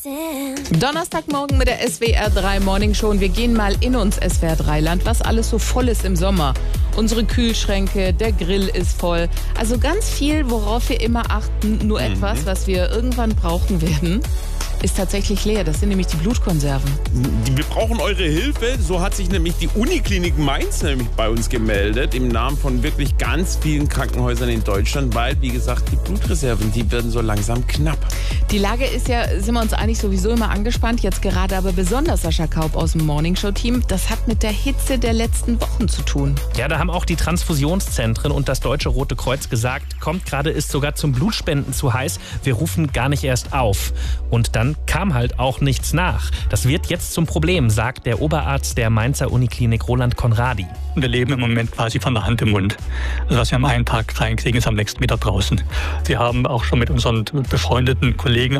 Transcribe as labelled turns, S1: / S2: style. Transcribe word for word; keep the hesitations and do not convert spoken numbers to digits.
S1: Donnerstagmorgen mit der S W R drei Morning Show und wir gehen mal in uns S W R drei Land, was alles so voll ist im Sommer. Unsere Kühlschränke, der Grill ist voll. Also ganz viel, worauf wir immer achten, nur etwas, mhm. was wir irgendwann brauchen werden, ist tatsächlich leer. Das sind nämlich die Blutkonserven.
S2: Wir brauchen eure Hilfe. So hat sich nämlich die Uniklinik Mainz nämlich bei uns gemeldet, im Namen von wirklich ganz vielen Krankenhäusern in Deutschland, weil, wie gesagt, die Blutreserven, die werden so langsam knapp.
S1: Die Lage ist ja, sind wir uns eigentlich sowieso immer angespannt, jetzt gerade aber besonders Sascha Kaup aus dem Morningshow-Team. Das hat mit der Hitze der letzten Wochen zu tun.
S3: Ja, da haben auch die Transfusionszentren und das Deutsche Rote Kreuz gesagt, kommt gerade, ist sogar zum Blutspenden zu heiß, wir rufen gar nicht erst auf. Und dann kam halt auch nichts nach. Das wird jetzt zum Problem, sagt der Oberarzt der Mainzer Uniklinik Roland Conradi.
S4: Wir leben im Moment quasi von der Hand im Mund. Also was wir am einen Tag reinkriegen, ist am nächsten wieder draußen. Wir haben auch schon mit unseren befreundeten Kollegen